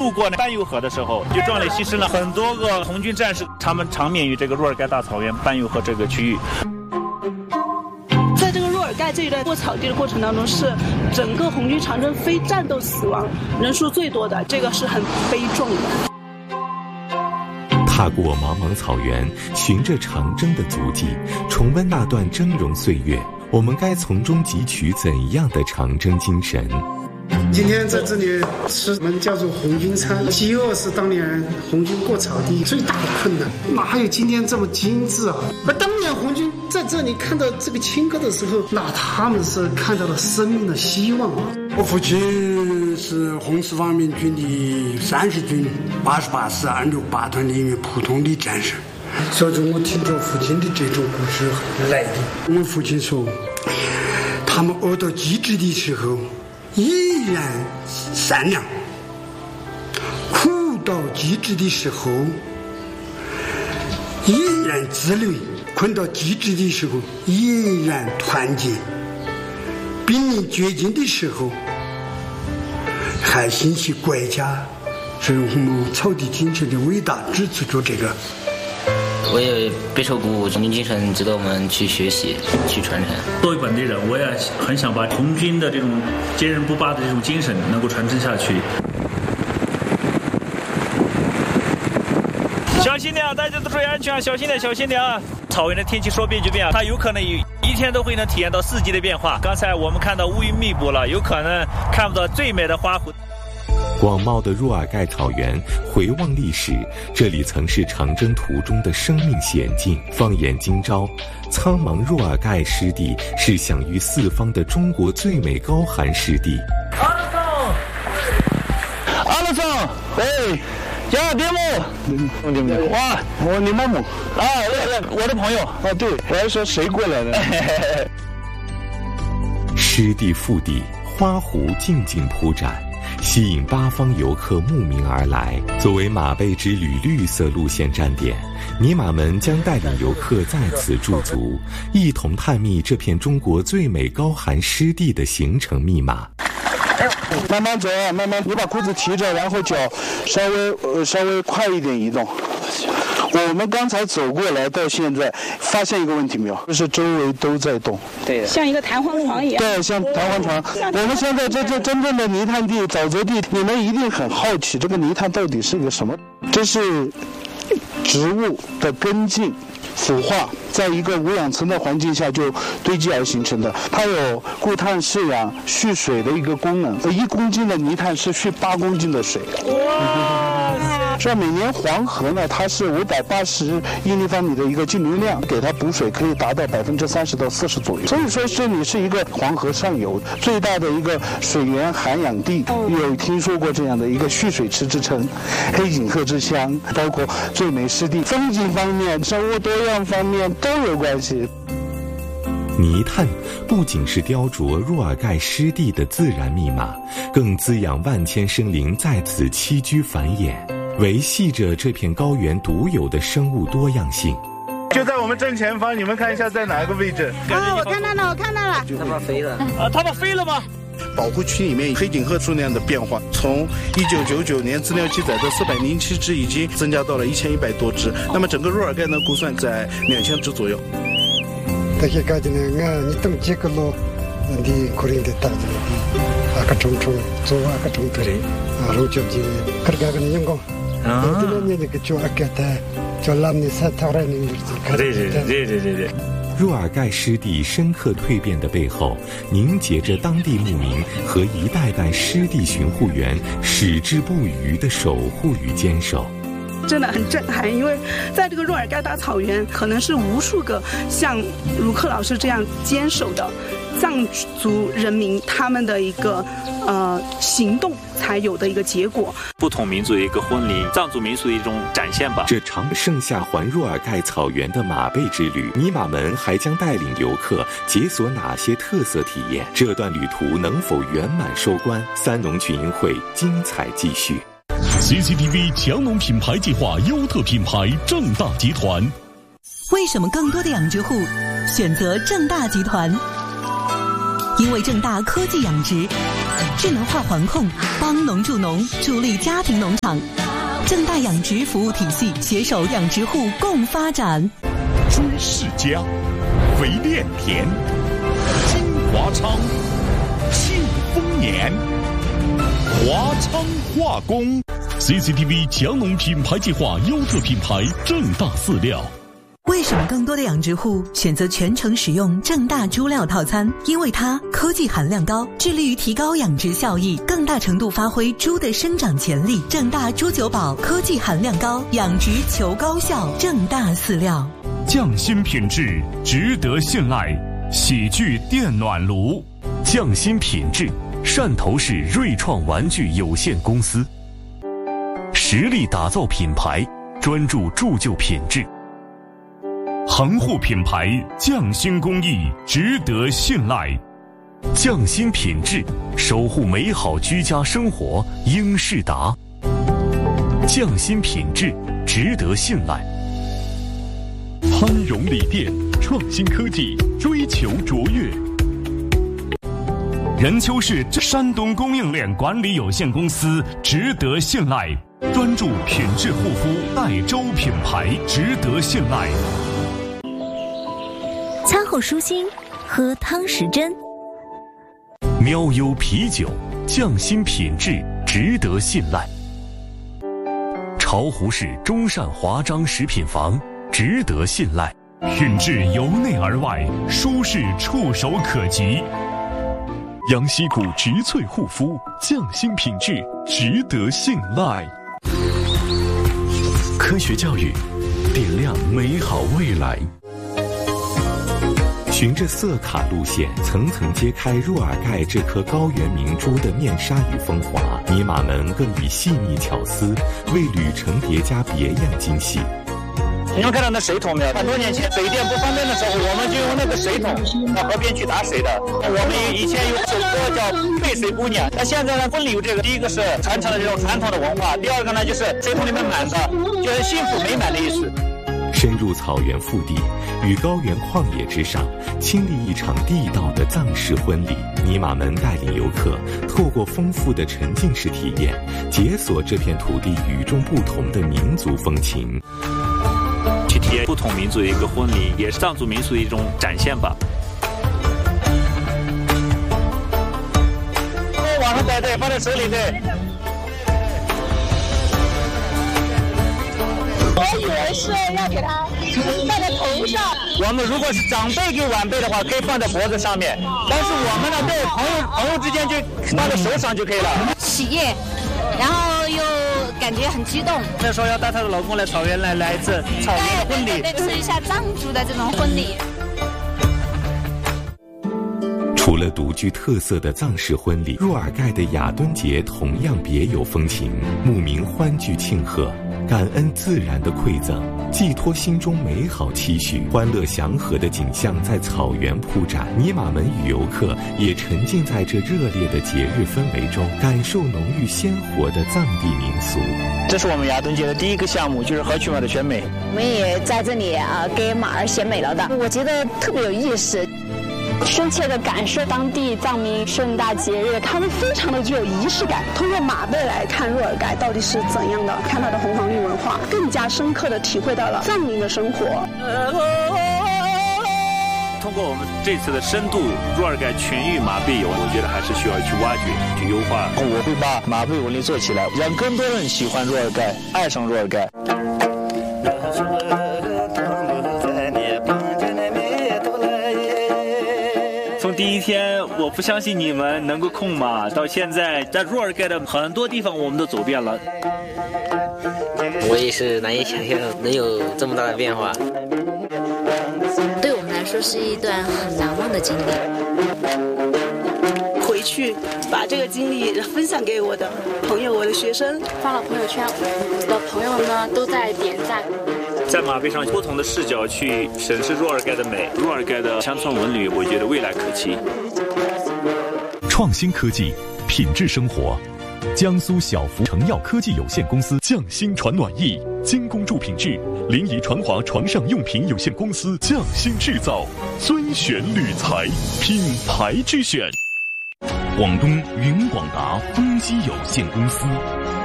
渡过班尤河的时候，就壮烈牺牲了很多个红军战士，他们长眠于这个若尔盖大草原班尤河这个区域。 在这个若尔盖这一带过草地的过程当中，是整个红军长征非战斗死亡人数最多的，这个是很悲壮的。 踏过茫茫草原，循着长征的足迹，重温那段峥嵘岁月，我们该从中汲取怎样的长征精神？ 今天在这里吃我们叫做红军餐，饥饿是当年红军过草地最大的困难，哪有今天这么精致啊？而当年红军在这里看到这个青稞的时候，那他们是看到了生命的希望啊！ 我父亲是红四方面军的30军88师268团里面普通的战士，所以我听着父亲的这种故事来的。我们父亲说，他们饿到极致的时候依然善良，苦到极致的时候依然自律，困到极致的时候依然团结，濒临绝境的时候还心系国家，是我们草地精神的伟大支持着这个。 我也备受鼓舞，红军精神值得我们去学习去传承。 作为本地人，我也很想把红军的这种坚韧不拔的这种精神能够传承下去。小心点啊，大家都注意安全啊，小心点，小心点啊！草原的天气说变就变啊，它有可能一天都会能体验到4季的变化。刚才我们看到乌云密布了，有可能看不到最美的花湖。 广袤的若尔盖草原，回望历史，这里曾是长征途中的生命险境。放眼今朝，苍茫若尔盖湿地是享誉四方的中国最美高寒湿地。 阿拉桑，喂，呀，别木，哇，你妈母啊，我的朋友啊，对，我还说谁过来的？ 湿地腹地，花湖静静铺展，吸引8方游客慕名而来。作为马背之旅绿色路线站点，尼玛们将带领游客在此驻足，一同探秘这片中国最美高寒湿地的形成密码。 慢慢走，慢慢，你把裤子提着，然后脚稍微快一点移动。我们刚才走过来到现在，发现一个问题没有？就是周围都在动， 对的， 像一个弹簧床一样。 对，像弹簧床。我们现在这真正的泥炭地、沼泽地，你们一定很好奇，这个泥炭到底是个什么？这是植物的根茎腐化，在一个无氧层的环境下就堆积而形成的。它有固碳释氧、蓄水的一个功能。1公斤的泥炭是蓄8公斤的水。说每年黄河呢，它是580亿立方米的一个净流量，给它补水可以达到30%到40%左右。所以说这里是一个黄河上游最大的一个水源涵养地，有听说过这样的一个蓄水池之称，黑颈鹤之乡，包括最美湿地，风景方面、生物多样方面都有关系。 泥炭不仅是雕琢若尔盖湿地的自然密码，更滋养万千生灵在此栖居繁衍，维系着这片高原独有的生物多样性。 就在我们正前方，你们看一下在哪个位置？ 我看到了。 他们飞了啊！他们飞了吗？ 保护区里面黑颈鹤数量的变化，从1999年资料记载的407只，已经增加到了1100多只。那么整个若尔盖呢，估算在2000只左右。 你等这个路，你可能得打的，아까 총총 저 아까 총들이 로저지 그렇게 하는 거 어디는 이렇게 저 아까다 전람니 사타라는 네。若尔盖湿地深刻蜕变的背后，凝结着当地牧民和一代代湿地巡护员矢志不渝的守护与坚守。 真的很震撼，因为在这个若尔盖大草原，可能是无数个像卢克老师这样坚守的藏族人民他们的一个行动才有的一个结果。 不同民族的一个婚礼，藏族民俗的一种展现吧。 这场盛夏环若尔盖草原的马背之旅，尼玛们还将带领游客解锁哪些特色体验？这段旅途能否圆满收官？三农群英会精彩继续。 CCTV 强农品牌计划优特品牌正大集团。 为什么更多的养殖户选择正大集团？因为正大科技养殖智能化环控，帮农助农，助力家庭农场。正大养殖服务体系携手养殖户共发展。 朱世家，肥炼田，金华昌，庆丰年，华昌化工。CCTV 强农品牌计划优特品牌正大饲料。 为什么更多的养殖户选择全程使用正大猪料套餐？因为它科技含量高，致力于提高养殖效益，更大程度发挥猪的生长潜力。正大猪酒宝科技含量高，养殖求高效。正大饲料， 匠心品质，值得信赖。喜聚电暖炉， 匠心品质，汕头市瑞创玩具有限公司。实力打造品牌，专注铸就品质。 恒护品牌，匠心工艺，值得信赖。 匠心品质，守护美好居家生活，英仕达。匠心品质，值得信赖。 潘荣锂电，创新科技，追求卓越。任丘市山东供应链管理有限公司，值得信赖。专注品质护肤，代州品牌，值得信赖。 餐后舒心，喝汤时珍。 喵优啤酒，匠心品质，值得信赖。巢湖市中善华章食品房，值得信赖。 品质由内而外，舒适触手可及。 杨溪谷植萃护肤，匠心品质，值得信赖。科学教育，点亮美好未来。循着色卡路线，层层揭开若尔盖这颗高原明珠的面纱与风华，尼玛们更以细腻巧思为旅程叠加别样惊喜。 你们看到那水桶没有？很多年前水电不方便的时候，我们就用那个水桶到河边去打水的。我们以前有首歌叫《背水姑娘》，那现在呢，婚礼有这个，第一个是传承了这种传统的文化，第二个呢就是水桶里面满的，就是幸福美满的意思。 深入草原腹地，与高原旷野之上，亲历一场地道的藏式婚礼。尼玛们带领游客，透过丰富的沉浸式体验，解锁这片土地与众不同的民族风情。 去体验不同民族的一个婚礼，也是藏族民俗的一种展现吧。 往上摆对，放在手里对。 我以为是要给它戴在头上。 我们如果是长辈给晚辈的话，可以放在脖子上面，但是我们呢，对朋友之间就放在手上就可以了。 喜悦，然后又感觉很激动。 那时候要带她的老公来草原来一次草原的婚礼， 对，吃一下藏族的这种婚礼。 除了独具特色的藏式婚礼，若尔盖的雅敦节同样别有风情。牧民欢聚庆贺，感恩自然的馈赠，寄托心中美好期许，欢乐祥和的景象在草原铺展。尼玛们与游客也沉浸在这热烈的节日氛围中，感受浓郁鲜活的藏地民俗。 这是我们雅敦节的第一个项目，就是河曲马的选美。 我们也在这里给马儿选美了的，我觉得特别有意思。深切的感受当地藏民盛大节日，他们非常的具有仪式感。通过马背来看若尔盖到底是怎样的，看它的红黄绿文化，更加深刻的体会到了藏民的生活。 通过我们这次的深度若尔盖全域马背游，我觉得还是需要去挖掘、去优化。 我会把马背文旅做起来，让更多人喜欢若尔盖，爱上若尔盖。 从第一天我不相信你们能够控马，到现在在若尔盖的很多地方我们都走遍了。 我也是难以想象能有这么大的变化。 对我们来说是一段很难忘的经历。 回去把这个经历分享给我的朋友、我的学生， 发了朋友圈，我的朋友呢都在点赞。 在马背上不同的视角去审视若尔盖的美，若尔盖的乡村文旅，我觉得未来可期。 创新科技，品质生活。江苏小福成药科技有限公司，匠心传暖意，精工铸品质。临沂传华床上用品有限公司，匠心制造，尊选铝材，品牌之选。 广东云广达风机有限公司。